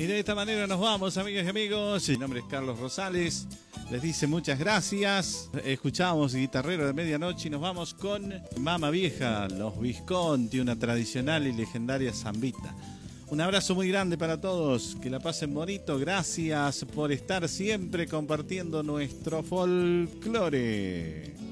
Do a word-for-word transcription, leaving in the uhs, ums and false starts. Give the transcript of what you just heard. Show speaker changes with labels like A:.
A: de esta manera nos vamos, amigas y amigos. Mi nombre es Carlos Rosales. Les dice muchas gracias. Escuchamos Guitarrero de Medianoche y nos vamos con Mama Vieja, Los Visconti, una tradicional y legendaria zambita. Un abrazo muy grande para todos, que la pasen bonito. Gracias por estar siempre compartiendo nuestro folclore.